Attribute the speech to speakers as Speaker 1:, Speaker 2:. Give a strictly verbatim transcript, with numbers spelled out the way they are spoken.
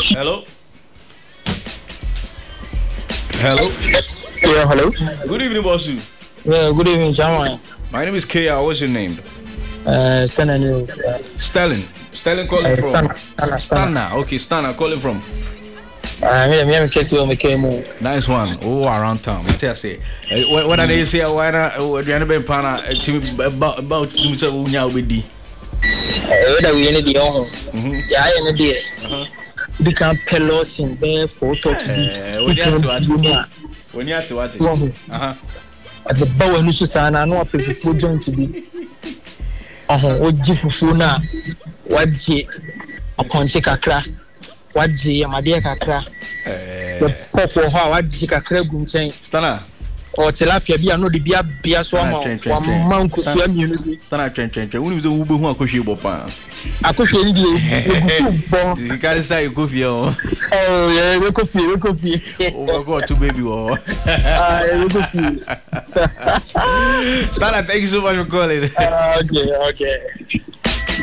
Speaker 1: Hello. Hello.
Speaker 2: Yeah, hello.
Speaker 1: Good evening, Bossu.
Speaker 2: Yeah, good evening, Jama.
Speaker 1: My name is K R. What's your name?
Speaker 2: Uh, Stanley.
Speaker 1: Sterling. Sterling calling
Speaker 2: Uh,
Speaker 1: from.
Speaker 2: Stana. Stana.
Speaker 1: Stana. Okay, Stana calling from.
Speaker 2: Uh, me, me, me, Chelsea, me, came.
Speaker 1: Nice one. Oh, around town. What I say? What what are they say? Why not? What do you know about about about himself? Unya obedi.
Speaker 2: Eh, that we need the young.
Speaker 1: Mhm.
Speaker 2: Yeah, I need the.
Speaker 1: Uh-huh.
Speaker 2: We can pelos in there for talk to be.
Speaker 1: Eh, when you have to watch. When you have to watch. Uh-huh.
Speaker 2: At the bow and Susana, no people for joint to be. Oh, what jifu na? What ji? Upon Chikakra. What ji? Amadia Kakra.
Speaker 1: Eh.
Speaker 2: The pop or how what Chikakra Gunchain.
Speaker 1: Stana.
Speaker 2: Or tilapia be no the beer beer so one monk could swim you.
Speaker 1: Stana train train train. When you do Uber who are pushing Bopa.
Speaker 2: I could hear you.
Speaker 1: You can't say you coffee. Oh
Speaker 2: yeah, we coffee, we coffee.
Speaker 1: Oh my God, two baby. Oh.
Speaker 2: Ah, we coffee.
Speaker 1: Stana, thank you so much for calling.
Speaker 2: Okay, okay.